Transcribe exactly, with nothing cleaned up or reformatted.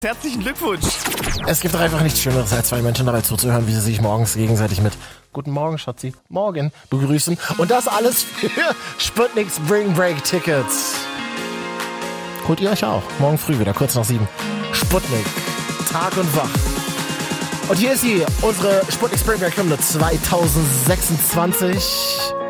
Herzlichen Glückwunsch. Es gibt doch einfach nichts Schöneres, als zwei Menschen dabei zuzuhören, wie sie sich morgens gegenseitig mit Guten Morgen, Schatzi, morgen begrüßen. Und das alles für Sputniks Spring Break Tickets. Holt ihr euch auch. Morgen früh wieder, kurz nach sieben. Sputnik, Tag und Wach. Und hier ist sie, unsere Sputnik Spring Break Hymne zwanzig sechsundzwanzig.